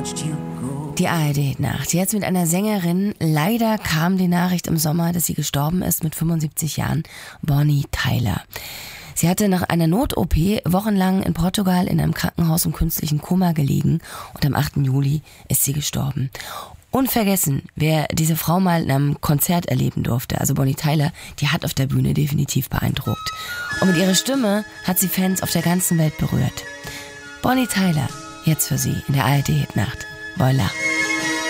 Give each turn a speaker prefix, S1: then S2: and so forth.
S1: Die ARD-Nacht. Jetzt mit einer Sängerin. Leider kam die Nachricht im Sommer, dass sie gestorben ist mit 75 Jahren. Bonnie Tyler. Sie hatte nach einer Not-OP wochenlang in Portugal in einem Krankenhaus im künstlichen Koma gelegen und am 8. Juli ist sie gestorben. Unvergessen, wer diese Frau mal in einem Konzert erleben durfte, also Bonnie Tyler, die hat auf der Bühne definitiv beeindruckt. Und mit ihrer Stimme hat sie Fans auf der ganzen Welt berührt. Bonnie Tyler, jetzt für Sie in der ARD-Nacht. Voila.